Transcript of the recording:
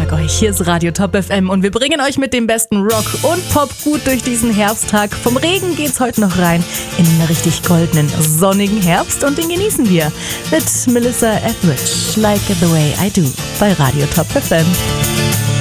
Sonntag euch. Hier ist Radio Top FM und wir bringen euch mit dem besten Rock und Pop gut durch diesen Herbsttag. Vom Regen geht's heute noch rein in einen richtig goldenen, sonnigen Herbst und den genießen wir mit Melissa Etheridge, Like the Way I Do bei Radio Top FM.